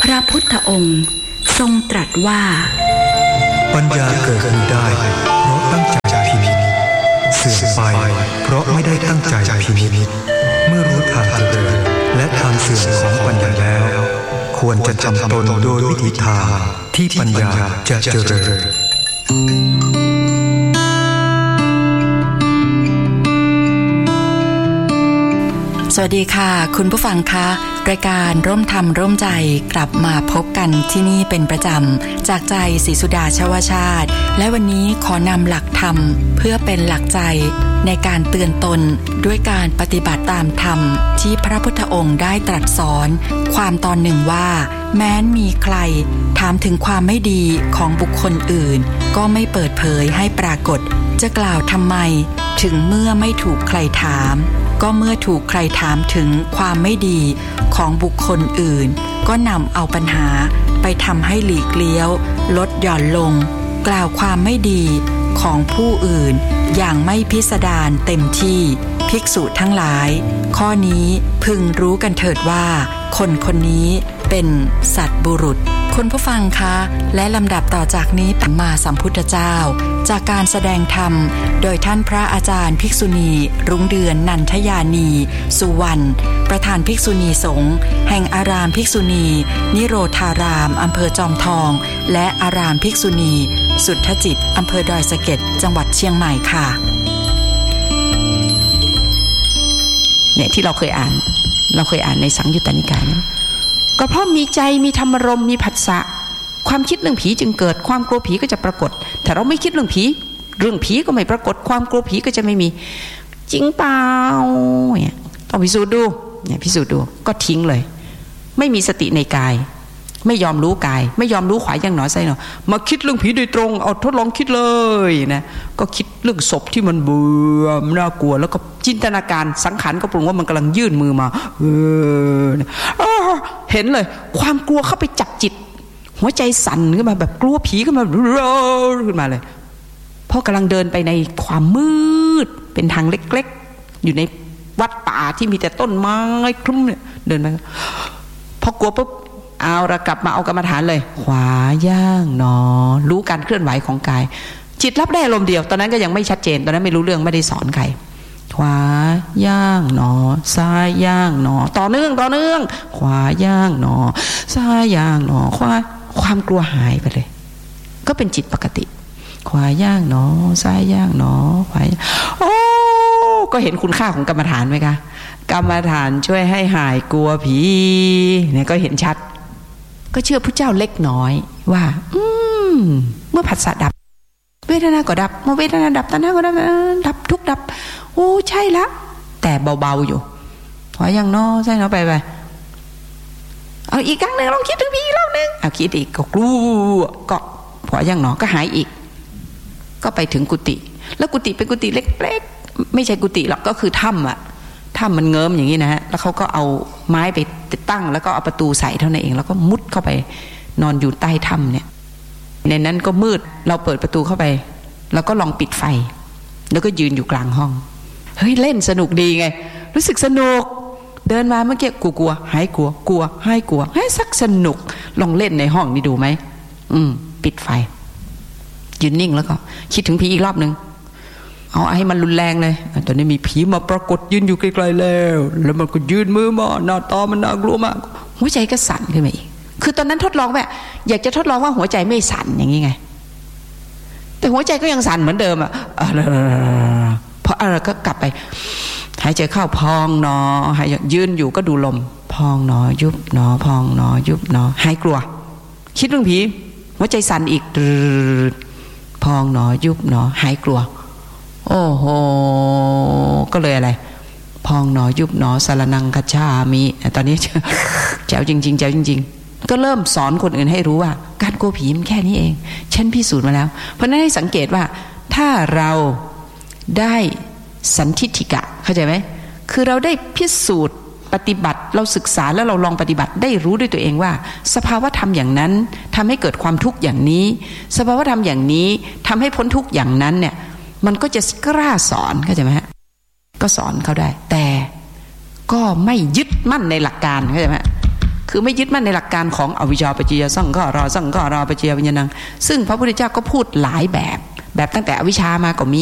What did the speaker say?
พระพุทธองค์ทรงตรัสว่าปัญญาเกิดขึ้นได้เพราะตั้งใจพินิจเสื่อมไปเพราะไม่ได้ตั้งใจพินิจเมื่อรู้ทางเจริญและทางเสื่อมของปัญญาแล้วควรจะทำตนโดยวิธีทางที่ปัญญาจะเจริญสวัสดีค่ะคุณผู้ฟังคะรายการร่มธรรมร่มใจกลับมาพบกันที่นี่เป็นประจำจากใจศรีสุดาชวชาติและวันนี้ขอนำหลักธรรมเพื่อเป็นหลักใจในการเตือนตนด้วยการปฏิบัติตามธรรมที่พระพุทธองค์ได้ตรัสสอนความตอนหนึ่งว่าแม้นมีใครถามถึงความไม่ดีของบุคคลอื่นก็ไม่เปิดเผยให้ปรากฏจะกล่าวทำไมถึงเมื่อไม่ถูกใครถามก็เมื่อถูกใครถามถึงความไม่ดีของบุคคลอื่นก็นำเอาปัญหาไปทำให้หลีกเลี้ยวลดหย่อนลงกล่าวความไม่ดีของผู้อื่นอย่างไม่พิสดารเต็มที่ภิกษุทั้งหลายข้อนี้พึงรู้กันเถิดว่าคนคนนี้เป็นสัตบุรุษคุณผู้ฟังคะและลำดับต่อจากนี้สัมมาสัมพุทธเจ้าจากการแสดงธรรมโดยท่านพระอาจารย์ภิกษุณีรุ้งเดือนนันทยานีสุวรรณประธานภิกษุณีสงฆ์แห่งอารามภิกษุณีนิโรธารามอำเภอจอมทองและอารามภิกษุณีสุทธจิตอำเภอดอยสะเก็ดจังหวัดเชียงใหม่ค่ะเนี่ยที่เราเคยอ่านในสังยุตตนิกายนะก็เพราะมีใจมีธรรมารมณ์มีผัสสะความคิดเรื่องผีจึงเกิดความกลัวผีก็จะปรากฏถ้าเราไม่คิดเรื่องผีก็ไม่ปรากฏความกลัวผีก็จะไม่มีจริงเปล่าเนี่ยต้องพิสูจน์ดูเนี่ยพิสูจน์ดูก็ทิ้งเลยไม่มีสติในกายไม่ยอมรู้กายไม่ยอมรู้ขวาย่างหนอไส้หนอมาคิดเรื่องผีโดยตรงเอาทดลองคิดเลยนะก็คิดเรื่องศพที่มันเบื่อน่ากลัวแล้วก็จินตนาการสังขารก็ปรุงว่ามันกำลังยื่นมือมาเห็นเลยความกลัวเข้าไปจับจิตหัวใจสั่นขึ้นมาแบบกลัวผีขึ้นมาขึ้นมาเลยเพราะกำลังเดินไปในความมืดเป็นทางเล็กๆอยู่ในวัดป่าที่มีแต่ต้นไม้คลุ้มเนี่ยเดินไปพอกลัวปุ๊บเอาระกลับมาเอากรรมฐานเลยขวาย่างหนอรู้การเคลื่อนไหวของกายจิตรับได้อารมณ์เดียวตอนนั้นก็ยังไม่ชัดเจนตอนนั้นไม่รู้เรื่องไม่ได้สอนใครขวาย่างหนอซ้ายย่างหนอต่อเนื่องขวาย่างหนอซ้ายย่างหนอความกลัวหายไปเลยก็เป็นจิตปกติขวาย่างหนอซ้ายย่างหนอขวาโอ้ก็เห็นคุณค่าของกรรมฐานไหมคะกรรมฐานช่วยให้หายกลัวผีเนี่ยก็เห็นชัดก็เชื่อพระเจ้าเล็กน้อยว่าเมื่อผัสสะดับเวทนาก็ดับเมื่อเวทนาดับตัณหาก็ดับทุกดับโอ้ใช่ละแต่เบาๆอยู่ขออย่างน้อใช่เนาะไปเอาอีกครั้งหนึ่งลองคิดถึงผีอีกรอบนึงเอาคิดอีกก็กลัวก็ขออย่างน้อก็หายอีกก็ไปถึงกุฏิแล้วกุฏิเป็นกุฏิเล็กๆไม่ใช่กุฏิหรอกก็คือถ้ำอะถ้ำมันเงิมอย่างนี้นะฮะแล้วเขาก็เอาไม้ไปติดตั้งแล้วก็เอาประตูใส่เท่านั้นเองแล้วก็มุดเข้าไปนอนอยู่ใต้ถ้ำเนี่ยในนั้นก็มืดเราเปิดประตูเข้าไปแล้วก็ลองปิดไฟแล้วก็ยืนอยู่กลางห้องเฮ้ยเล่นสนุกดีไงรู้สึกสนุกเดินมาเมื่อกี้กลัวหายกลัวหายกลัวให้สักสนุกลองเล่นในห้องนี่ดูไหมปิดไฟยืนนิ่งแล้วก็คิดถึงผีอีกรอบนึงเอาให้มันรุนแรงเลยตอนนี้มีผีมาปรากฏยืนอยู่ไกลๆแล้วมันก็ยืนมือมาหน้าตามันน่ากลัวมากหัวใจก็สั่นขึ้นมาอีกคือตอนนั้นทดลองแบบอยากจะทดลองว่าหัวใจไม่สั่นอย่างนี้ไงแต่หัวใจก็ยังสั่นเหมือนเดิมเพราะอะไรก็กลับไปหายใจเข้าพองหนอหายยืนอยู่ก็ดูลมพองหนอยุบหนอพองหนอยุบหนอหายกลัวคิดเรื่องผีหัวใจสั่นอีกพองหนอยุบหนอหายกลัวโอ้โหก็เลยอะไรพองหนอยุบหนอสารนังคัจฉามิตอนนี้แจ๋วจริงก็เริ่มสอนคนอื่นให้รู้ว่าการกลัวผีมันแค่นี้เองฉันพิสูจน์มาแล้วเพราะนั้นให้สังเกตว่าถ้าเราได้สันทิฏฐิกะเข้าใจไหมคือเราได้พิสูจน์ปฏิบัติเราศึกษาแล้วเราลองปฏิบัติได้รู้ด้วยตัวเองว่าสภาวะธรรมอย่างนั้นทำให้เกิดความทุกข์อย่างนี้สภาวะธรรมอย่างนี้ทำให้พ้นทุกข์อย่างนั้นเนี่ยมันก็จะกล้าสอนเข้าใจไหมฮะก็สอนเขาได้แต่ก็ไม่ยึดมั่นในหลักการเข้าใจไหมคือไม่ยึดมั่นในหลักการของอวิชชาปัจจยสังขารสังขารปัจจยวิญญาณังซึ่งพระพุทธเจ้าก็พูดหลายแบบตั้งแต่อวิชชามาก็มี